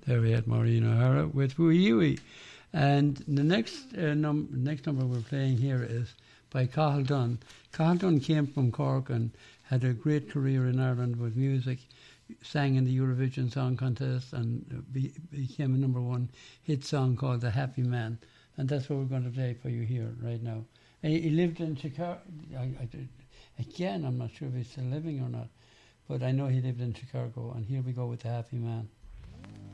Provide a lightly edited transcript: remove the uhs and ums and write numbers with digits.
There we had Maureen O'Hara with Wee Yui. And the next number we're playing here is by Cathal Dunn. Cathal Dunn came from Cork and had a great career in Ireland with music, sang in the Eurovision Song Contest and became a #1 hit song called The Happy Man. And that's what we're going to play for you here right now. He lived in Chicago. Again, I'm not sure if he's still living or not, but I know he lived in Chicago. And here we go with The Happy Man.